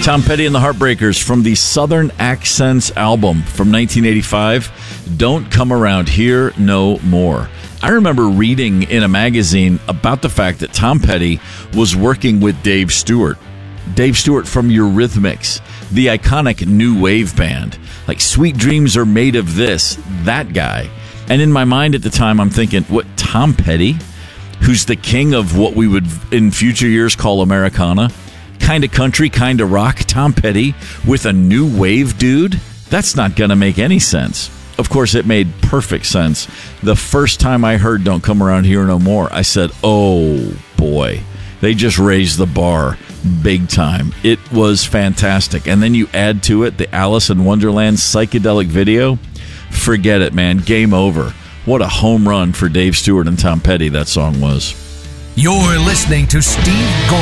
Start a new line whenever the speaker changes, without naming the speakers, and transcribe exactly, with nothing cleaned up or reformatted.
Tom Petty and the Heartbreakers from the Southern Accents album from nineteen eighty-five, Don't Come Around Here No More. I remember reading in a magazine about the fact that Tom Petty was working with Dave Stewart. Dave Stewart from Eurythmics, the iconic new wave band. Like, Sweet Dreams Are Made of This, that guy. And in my mind at the time, I'm thinking, what, Tom Petty, who's the king of what we would in future years call Americana? Kind of country, kind of rock, Tom Petty with a new wave dude? That's not going to make any sense. Of course, it made perfect sense. The first time I heard Don't Come Around Here No More, I said, oh boy, they just raised the bar big time. It was fantastic. And then you add to it the Alice in Wonderland psychedelic video. Forget it, man. Game over. What a home run for Dave Stewart and Tom Petty that song was.
You're listening to Steve Gordon.